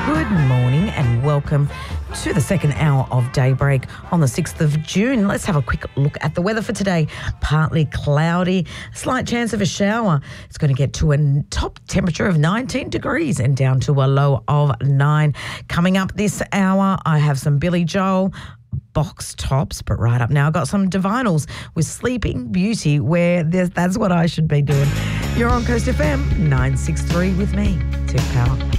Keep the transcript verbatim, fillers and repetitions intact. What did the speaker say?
Good morning and welcome to the second hour of Daybreak on the sixth of June. Let's have a quick look at the weather for today. Partly cloudy, slight chance of a shower. It's going to get to a top temperature of nineteen degrees and down to a low of nine. Coming up this hour, I have some Billy Joel box tops, but right up now I've got some Divinals with Sleeping Beauty, where there's, that's what I should be doing. You're on Coast F M nine sixty-three with me, Tiff Power.